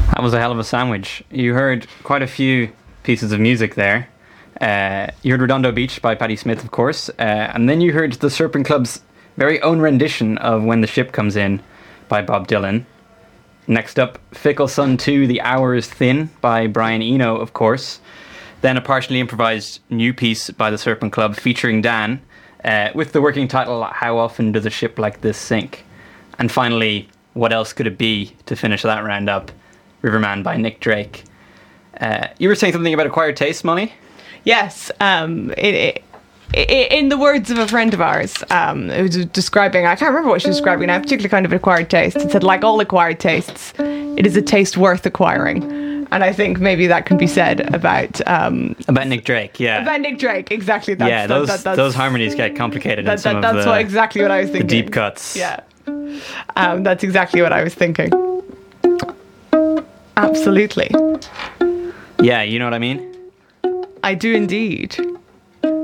That was a hell of a sandwich. You heard quite a few pieces of music there. You heard Redondo Beach by Patti Smith, of course, and then you heard the Serpent Club's very own rendition of When the Ship Comes In by Bob Dylan. Next up, Fickle Sun 2, The Hour is Thin by Brian Eno, of course. Then a partially improvised new piece by the Serpent Club featuring Dan, with the working title, How Often Does a Ship Like This Sink? And finally, What Else Could It Be, to finish that round up, Riverman by Nick Drake. You were saying something about acquired taste, Molly? Yes. In the words of a friend of ours, it was describing, I can't remember what she was describing now, particularly kind of an acquired taste. It said, like all acquired tastes, it is a taste worth acquiring. And I think maybe that can be said about Nick Drake, yeah. About Nick Drake, exactly. Those harmonies get complicated in some that's exactly what I was thinking. The deep cuts. Yeah. That's exactly what I was thinking. Absolutely. Yeah, you know what I mean? I do indeed.